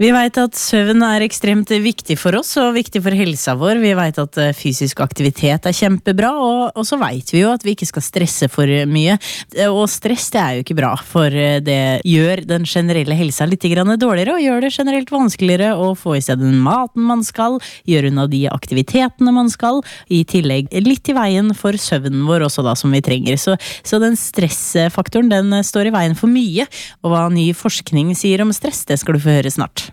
Vi vet at søvn ekstremt viktig for oss og viktig for helsa vår. Vi vet at fysisk aktivitet kjempebra, og så vet vi jo at vi ikke skal stresse for mye. Og stress det jo ikke bra, for det gjør den generelle helsa litt grann dårligere, og gjør det generelt vanskeligere å få i seg den maten man skal, gjøre unna de aktivitetene man skal, i tillegg litt i veien for søvnen vår også da, som vi trenger. Så den stressfaktoren, den står i veien for mye, og hva ny forskning sier om stress, det skal du få høre snart.